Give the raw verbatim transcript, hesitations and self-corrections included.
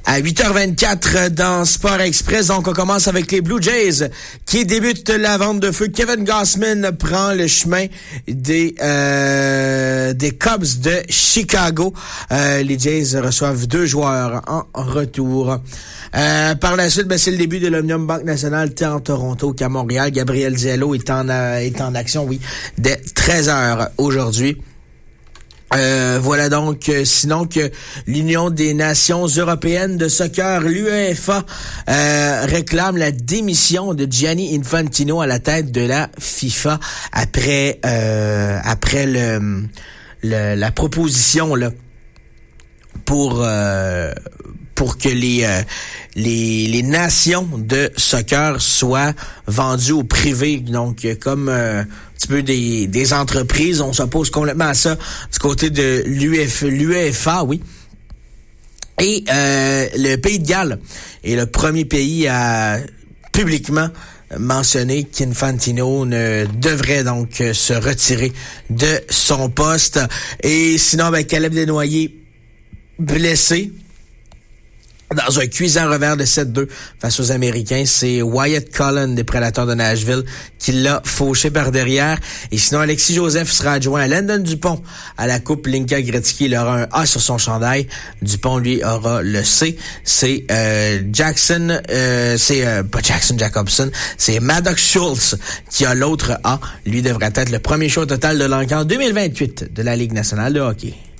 À huit heures vingt-quatre dans Sport Express, donc on commence avec les Blue Jays qui débutent la vente de feu. Kevin Gausman prend le chemin des euh, des Cubs de Chicago. Euh, les Jays reçoivent deux joueurs en retour. Euh, par la suite, ben, c'est le début de l'Omnium Banque Nationale tant à Toronto qu'à Montréal. Gabriel Zelo est en, euh, est en action, oui, dès treize heures aujourd'hui. Euh, voilà donc, euh, sinon que l'Union des Nations européennes de soccer, l'UEFA, euh, réclame la démission de Gianni Infantino à la tête de la FIFA après euh, après le, le la proposition là pour euh, pour que les euh, les les nations de soccer soient vendues au privé, donc comme euh, un petit peu des des entreprises. On s'oppose complètement à ça du côté de l'UEFA, oui. Et euh, le Pays de Galles est le premier pays à publiquement mentionner qu'Infantino ne devrait donc se retirer de son poste. Et sinon, ben, Caleb Desnoyers blessé dans un cuisant revers de sept deux face aux Américains. C'est Wyatt Cullen des Prédateurs de Nashville qui l'a fauché par derrière. Et sinon, Alexis Joseph sera adjoint à Landon Dupont à la Coupe Linka Gretzky. Il aura un A sur son chandail. Dupont, lui, aura le C. C'est euh, Jackson, euh, c'est euh, pas Jackson Jacobson, c'est Maddox Schultz qui a l'autre A. Lui devrait être le premier choix total de l'encan deux mille vingt-huit de la Ligue nationale de hockey.